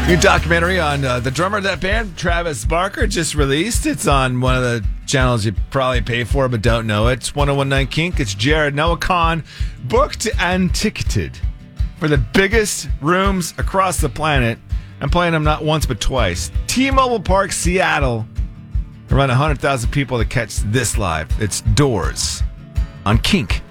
New documentary on the drummer of that band, Travis Barker, just released. It's on one of the channels you probably pay for but don't know it. It's 1019 Kink. It's Jared Noah Khan, booked and ticketed for the biggest rooms across the planet. I'm playing them not once but twice. T-Mobile Park, Seattle. Around 100,000 people to catch this live. It's Doors on Kink.